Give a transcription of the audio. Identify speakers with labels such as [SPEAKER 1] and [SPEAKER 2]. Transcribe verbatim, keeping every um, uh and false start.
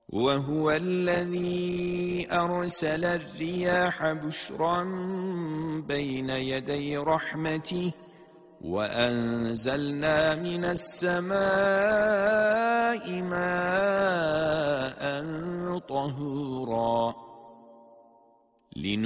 [SPEAKER 1] وهو الذي أرسل الرياح بشرا بين يدي رحمته وأنزلنا من السماء ماء طهورا